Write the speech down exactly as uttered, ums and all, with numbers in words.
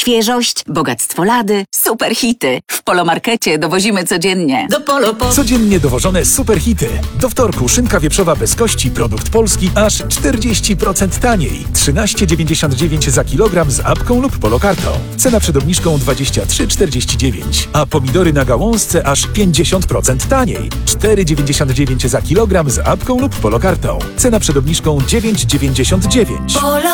Świeżość, bogactwo lady, super hity. W Polomarkecie dowozimy codziennie. Do Polo po... Codziennie dowożone superhity. Do wtorku szynka wieprzowa bez kości, produkt polski, aż czterdzieści procent taniej. trzynaście dziewięćdziesiąt dziewięć za kilogram z apką lub polokartą. Cena przed obniżką dwadzieścia trzy czterdzieści dziewięć. A pomidory na gałązce aż pięćdziesiąt procent taniej. cztery dziewięćdziesiąt dziewięć za kilogram z apką lub polokartą. Cena przed obniżką dziewięć dziewięćdziesiąt dziewięć. Polo